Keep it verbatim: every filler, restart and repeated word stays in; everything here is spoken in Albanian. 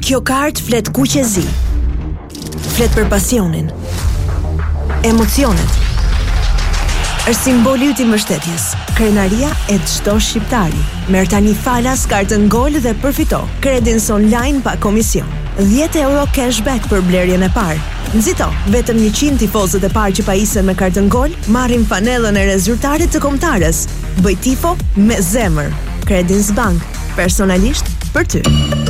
Kjo kartë flet kuqezi. Flet për pasionin, emocionet. Është simboli i mbështetjes, krenaria e çdo shqiptari. Merr tani falas kartën Gol dhe përfito kredins online pa komision. dhjetë euro cashback për blerjen e parë. Nxito, vetëm njëqind tifozët e parë që pajisen me kartën Gol marrin fanellën e rezultatit të kombëtarës. Bëj tifo me zemër. Credins Bank, personalisht për ty.